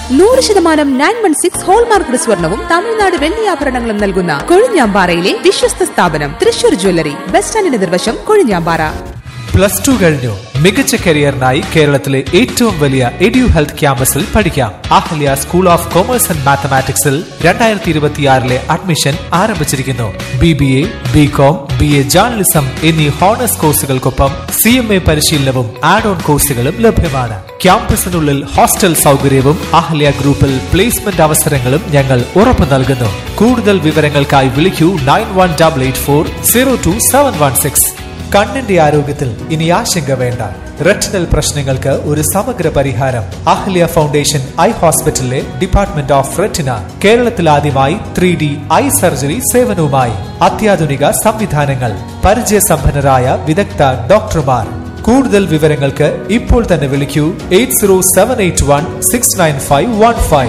100% 916 hallmark സ്വർണവും തമിഴ്നാട് വെള്ളിയാഭരണങ്ങളും നൽകുന്ന കൊഴിഞ്ഞാമ്പാറയിലെ വിശ്വസ്ത സ്ഥാപനം തൃശൂർ ജ്വല്ലറി. ബസ് സ്റ്റാൻഡിന് എതിർവശം കൊഴിഞ്ഞാമ്പാറ. +2 കഴിഞ്ഞു. മികച്ച കരിയറിനായി കേരളത്തിലെ ഏറ്റവും വലിയ എഡ്യു ഹെൽത്ത് ക്യാമ്പസിൽ പഠിക്കാം. Ahalya school of commerce and മാത്തമാറ്റിക്സിൽ 2026 admission ആരംഭിച്ചിരിക്കുന്നു. BBA, BCom, BA ജേർണലിസം എന്നീ ഹോണേഴ്സ് കോഴ്സുകൾക്കൊപ്പം CMA പരിശീലനവും ആഡ് ഓൺ കോഴ്സുകളും ലഭ്യമാണ്. ക്യാമ്പസിനുള്ളിൽ ഹോസ്റ്റൽ സൗകര്യവും അഹല്യ ഗ്രൂപ്പിൽ പ്ലേസ്മെന്റ് അവസരങ്ങളും ഞങ്ങൾ ഉറപ്പു നൽകുന്നു. കൂടുതൽ വിവരങ്ങൾക്കായി വിളിക്കൂ 9184022716. കണ്ണിന്റെ ആരോഗ്യത്തിൽ ഇനി ആശങ്ക വേണ്ട. റെറ്റിനൽ പ്രശ്നങ്ങൾക്ക് ഒരു സമഗ്ര പരിഹാരം. അഹല്യ ഫൗണ്ടേഷൻ ഐ ഹോസ്പിറ്റലിലെ ഡിപ്പാർട്ട്മെന്റ് ഓഫ് റെറ്റിന കേരളത്തിൽ ആദ്യമായി 3D ഐ സർജറി സേവനവുമായി. അത്യാധുനിക സംവിധാനങ്ങൾ, പരിചയസമ്പന്നരായ വിദഗ്ധ ഡോക്ടർമാർ. കൂടുതൽ വിവരങ്ങൾക്ക് ഇപ്പോൾ തന്നെ വിളിക്കൂ 8078169515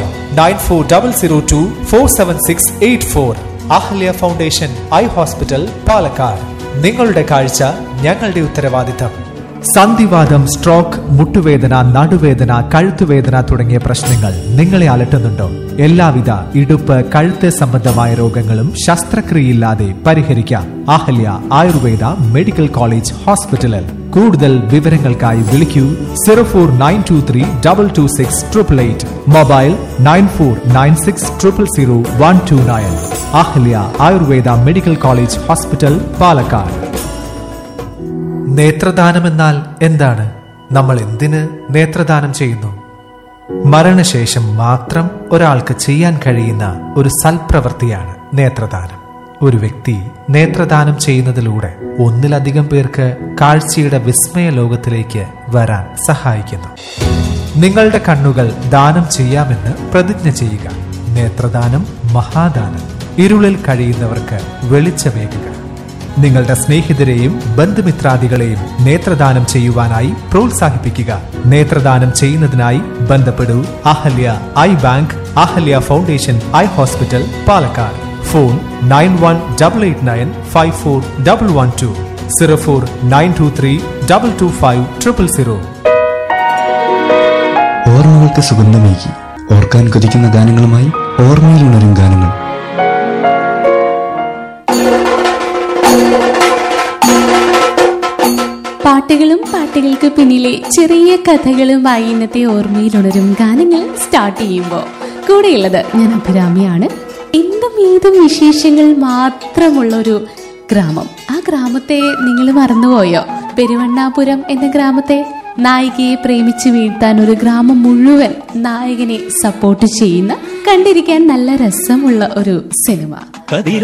9400247684. Ahalya foundation eye hospital, Palakkad. നിങ്ങളുടെ കാഴ്ച ഞങ്ങളുടെ ഉത്തരവാദിത്തം. സന്ധിവാതം, സ്ട്രോക്ക്, മുട്ടുവേദന, നടുവേദന, കഴുത്തുവേദന തുടങ്ങിയ പ്രശ്നങ്ങൾ നിങ്ങളെ അലട്ടുന്നുണ്ടോ? എല്ലാവിധ ഇടുപ്പ്, കഴുത്ത് സംബന്ധമായ രോഗങ്ങളും ശസ്ത്രക്രിയയില്ലാതെ പരിഹരിക്കാം. അഹല്യ ആയുർവേദ മെഡിക്കൽ കോളേജ് ഹോസ്പിറ്റലിൽ. കൂടുതൽ വിവരങ്ങൾക്കായി വിളിക്കൂ 04923226888. Mobile 9496000129. Ahalya Ayurveda medical college hospital, Palakkad. നേത്രദാനമെന്നാൽ എന്താണ്? നമ്മൾ എന്തിന് നേത്രദാനം ചെയ്യുന്നു? മരണശേഷം മാത്രം ഒരാൾക്ക് ചെയ്യാൻ കഴിയുന്ന ഒരു സൽപ്രവൃത്തിയാണ് നേത്രദാനം. ഒരു വ്യക്തി നേത്രദാനം ചെയ്യുന്നതിലൂടെ ഒന്നിലധികം പേർക്ക് കാഴ്ചയുടെ വിസ്മയ ലോകത്തിലേക്ക് വരാൻ സഹായിക്കുന്നു. നിങ്ങളുടെ കണ്ണുകൾ ദാനം ചെയ്യാമെന്ന് പ്രതിജ്ഞ ചെയ്യുക. നേത്രദാനം മഹാദാനം. ഇരുളിൽ കഴിയുന്നവർക്ക് വെളിച്ചമേകുക. നിങ്ങളുടെ സ്നേഹിതരെയും ബന്ധുമിത്രാദികളെയും നേത്രദാനം ചെയ്യുവാനായി പ്രോത്സാഹിപ്പിക്കുക. നേത്രദാനം ചെയ്യുന്നതിനായി ബന്ധപ്പെടൂ Ahalya I bank, Ahalya foundation eye hospital, Palakkad. Phone 9188954112 04923225000. ഓർമ്മകൾക്ക് സുഗന്ധമേകി ഓർക്കാൻ കൊതിക്കുന്ന ഗാനങ്ങളുമായി ഓർമ്മയിൽ ഉണരും ഗാനങ്ങൾ. പാട്ടുകളും പാട്ടുകൾക്ക് പിന്നിലെ ചെറിയ കഥകളുമായി ഇന്നത്തെ ഓർമ്മയിലുണരും ഗാനങ്ങൾ സ്റ്റാർട്ട് ചെയ്യുമ്പോൾ കൂടെയുള്ളത് ഞാൻ അഭിരാമിയാണ്. എന്തും ഏതും വിശേഷങ്ങൾ മാത്രമുള്ളൊരു ഗ്രാമം. ആ ഗ്രാമത്തെ നിങ്ങൾ മറന്നുപോയോ? പെരുവണ്ണാപുരം എന്ന ഗ്രാമത്തെ. നായികയെ പ്രേമിച്ച് വീഴ്ത്താൻ ഒരു ഗ്രാമം മുഴുവൻ നായകനെ സപ്പോർട്ട് ചെയ്യുന്ന, കണ്ടിരിക്കാൻ നല്ല രസമുള്ള ഒരു സിനിമ.